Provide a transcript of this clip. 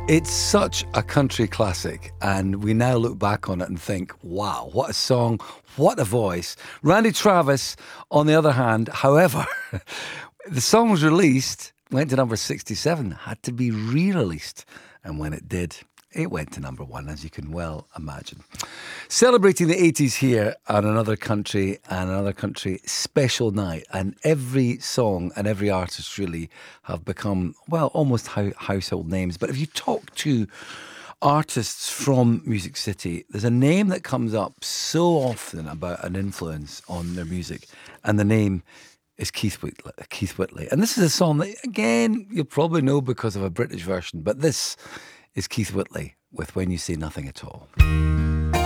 It's such a country classic, and we now look back on it and think, wow, what a song, what a voice. Randy Travis, on the other hand, however, the song was released, went to number 67, had to be re-released, and when it did, it went to number one, as you can well imagine. Celebrating the 80s here on Another Country and Another Country special night. And every song and every artist really have become, well, almost household names. But if you talk to artists from Music City, there's a name that comes up so often about an influence on their music. And the name is Keith Whitley. And this is a song that, again, you'll probably know because of a British version. But this is Keith Whitley with When You Say Nothing at All.